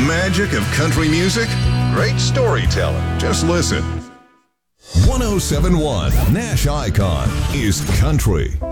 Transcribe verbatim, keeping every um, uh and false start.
magic of country music? Great storytelling. Just listen. one oh seven point one Nash Icon is country.